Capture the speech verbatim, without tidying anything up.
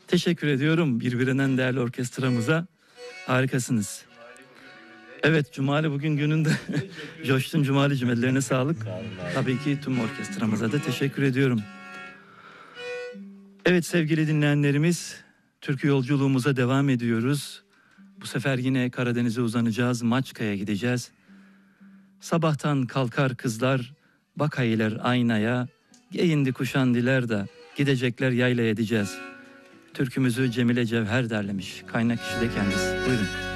Teşekkür ediyorum birbirinden değerli orkestramıza. Harikasınız. Evet, Cumali bugün gününde coştun Cumali'cim, ellerine sağlık. Tabii ki tüm orkestramıza da teşekkür ediyorum. Evet sevgili dinleyenlerimiz, türkü yolculuğumuza devam ediyoruz. Bu sefer yine Karadeniz'e uzanacağız, Maçka'ya gideceğiz. Sabahtan kalkar kızlar, bakayılar aynaya, giyindi kuşandiler da gidecekler yayla edeceğiz. Türkümüzü Cemile Cevher derlemiş, kaynak kişi de kendisi. Buyurun.